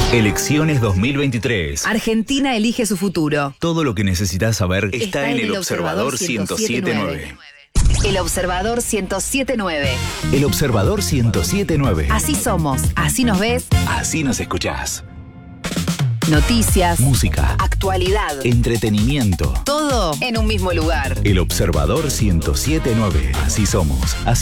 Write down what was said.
Elecciones 2023. Argentina elige su futuro. Todo lo que necesitas saber está en El Observador 107.9. El Observador 107.9. El Observador 107.9. Así somos, así nos ves, Así nos escuchás. noticias, Música, actualidad, entretenimiento. todo en un mismo lugar. El Observador 107.9. Así somos, así